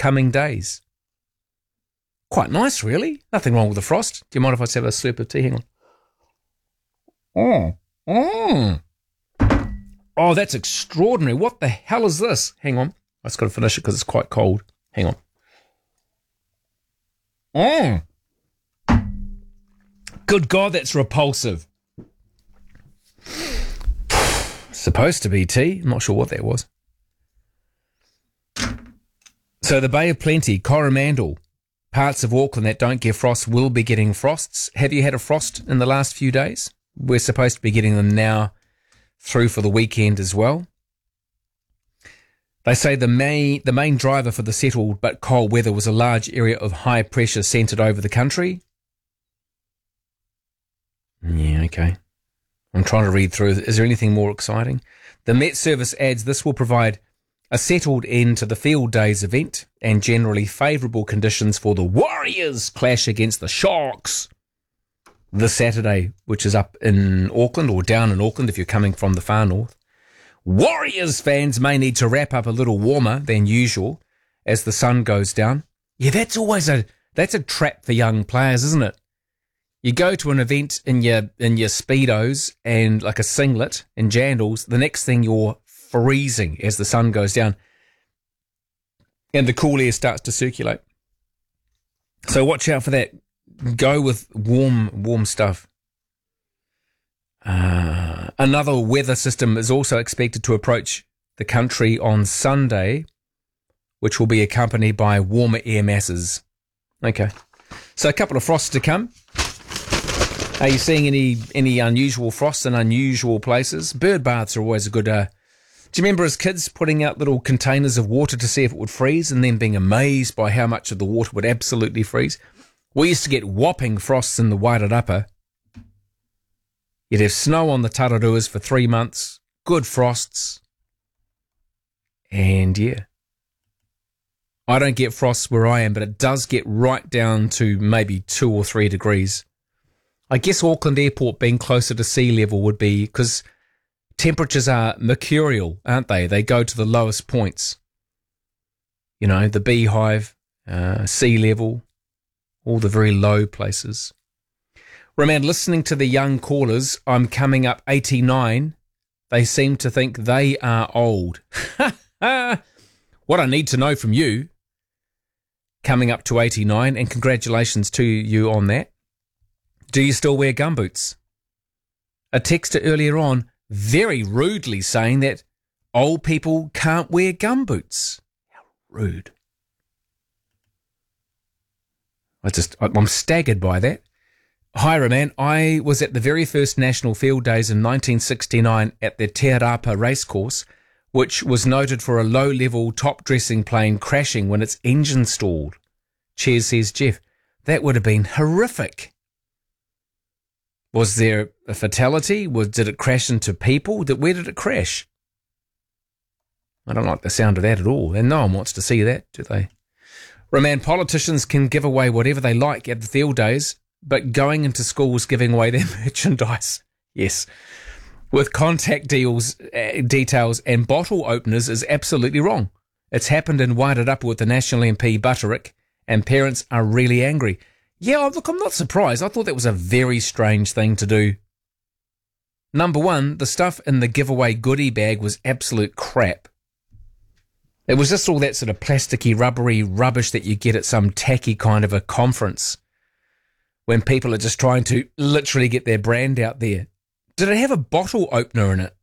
coming days. Quite nice, really. Nothing wrong with the frost. Do you mind if I just have a slurp of tea? Hang on. Oh, that's extraordinary. What the hell is this? Hang on. I just got to finish it because it's quite cold. Hang on. Good God, that's repulsive. Supposed to be tea. I'm not sure what that was. So the Bay of Plenty, Coromandel, parts of Auckland that don't get frost will be getting frosts. Have you had a frost in the last few days? We're supposed to be getting them now through for the weekend as well. They say the main driver for the settled but cold weather was a large area of high pressure centred over the country. Yeah, okay. I'm trying to read through. Is there anything more exciting? The Met Service adds this will provide a settled end to the Field Days event and generally favourable conditions for the Warriors clash against the Sharks this Saturday, which is up in Auckland or down in Auckland if you're coming from the far north. Warriors fans may need to wrap up a little warmer than usual as the sun goes down. Yeah, that's a trap for young players, isn't it? You go to an event in your Speedos and like a singlet and jandals, the next thing you're freezing as the sun goes down and the cool air starts to circulate. So watch out for that. Go with warm stuff. Another weather system is also expected to approach the country on Sunday, which will be accompanied by warmer air masses. Okay. So a couple of frosts to come. Are you seeing any unusual frosts in unusual places? Bird baths are always a good... do you remember as kids putting out little containers of water to see if it would freeze and then being amazed by how much of the water would absolutely freeze? We used to get whopping frosts in the Wairarapa. You'd have snow on the Tararuas for 3 months, good frosts, and yeah. I don't get frosts where I am, but it does get right down to maybe 2 or 3 degrees. I guess Auckland Airport being closer to sea level would be, because temperatures are mercurial, aren't they? They go to the lowest points. You know, the Beehive, sea level, all the very low places. Roman, listening to the young callers, I'm coming up 89. They seem to think they are old. What I need to know from you, coming up to 89, and congratulations to you on that. Do you still wear gumboots? A texter earlier on very rudely saying that old people can't wear gumboots. How rude. I'm staggered by that. Hi, Roman. I was at the very first National Field Days in 1969 at the Te Rapa racecourse, which was noted for a low-level top-dressing plane crashing when its engine stalled. Cheers, says Jeff. That would have been horrific. Was there a fatality? Did it crash into people? Where did it crash? I don't like the sound of that at all, and no one wants to see that, do they? Roman, politicians can give away whatever they like at the field days, but going into schools giving away their merchandise, yes, with contact details and bottle openers is absolutely wrong. It's happened in Wairarapa with the National MP Butterick, and parents are really angry. Yeah, look, I'm not surprised. I thought that was a very strange thing to do. Number one, the stuff in the giveaway goodie bag was absolute crap. It was just all that sort of plasticky, rubbery rubbish that you get at some tacky kind of a conference when people are just trying to literally get their brand out there. Did it have a bottle opener in it?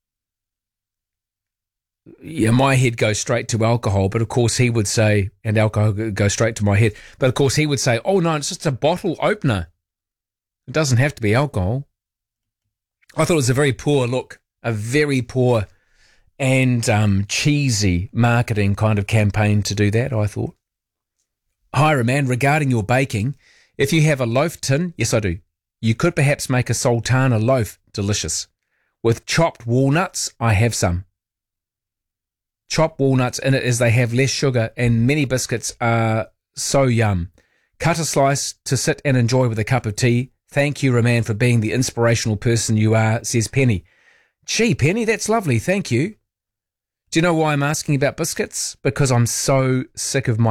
Yeah, my head goes straight to alcohol, but of course he would say, and alcohol goes straight to my head, but of course he would say, oh no, it's just a bottle opener. It doesn't have to be alcohol. I thought it was a very poor look, a very poor and cheesy marketing kind of campaign to do that, I thought. Hi, Roman, regarding your baking, if you have a loaf tin, yes I do, you could perhaps make a sultana loaf delicious. With chopped walnuts, I have some. Chop walnuts in it as they have less sugar, and many biscuits are so yum. Cut a slice to sit and enjoy with a cup of tea. Thank you, Roman, for being the inspirational person you are, says Penny. Gee, Penny, that's lovely, thank you. Do you know why I'm asking about biscuits? Because I'm so sick of my